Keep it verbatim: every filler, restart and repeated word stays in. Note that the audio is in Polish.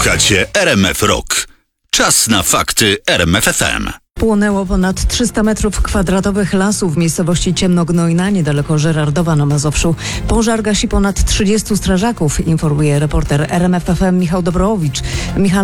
Słuchacie R M F Rock. Czas na fakty R M F F M. Płonęło ponad trzysta metrów kwadratowych lasu w miejscowości Ciemnognojna, niedaleko Żerardowa na Mazowszu. Pożar gasi ponad trzydziestu strażaków, informuje reporter R M F F M Michał Dobrowicz. Michał